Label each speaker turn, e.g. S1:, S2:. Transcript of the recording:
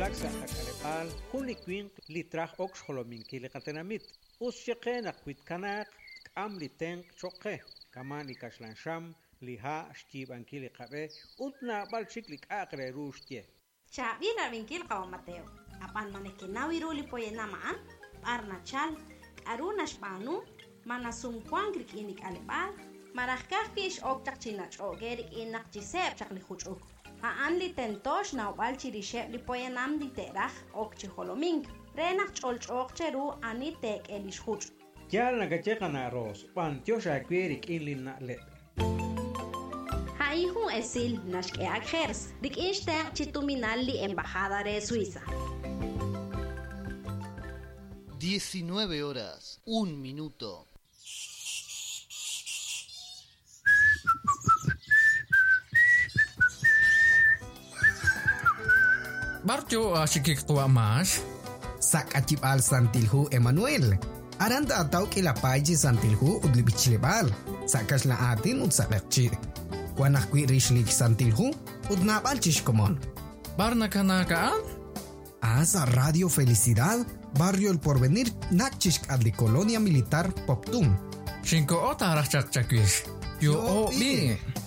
S1: Ulak sa kakalipal, kulikwing litrach oxholomin kilikatenamit. Usyeke nakwit kanak, am liteng choke, kaman ikashlan sham, liha shtiban kilikabe, utna balchiklik akre rushtie.
S2: Chabila vinkil kawa Mateo. Apan manekinawi ruli poyenamaan, arna chal, aruna shpanu, manasungkwangrik inik alebal, marahkahkish oktak chinach ogerik inak chisep chak lihuchuk. Haan li tentosh na ubal chirishep li poyenam li terach ok chiholoming. Renak cholchok cheru anitek elish
S1: Yal nagacheka na ros, pantiosh akwerik inlin na le.
S2: Haihu esil nashke akjers, dik inshtek chituminal li embajada de Suiza.
S3: 19 horas, 1 minuto.
S4: Barjo asikik tua mas.
S5: Sak acip al santilhu Emmanuel. Aranda atau kila paji santilhu udli bichlebal. Sakas la atin ud sakakchi. Wanak kwi rishlik santilhu udnabal chishkomon.
S4: Barna kanakaan?
S5: Asa Radio Felicidad, Barrio El Porvenir, Nakchishk adli Colonia Militar Poptun.
S4: Shinko ota rachak chakwish. Yo o bi.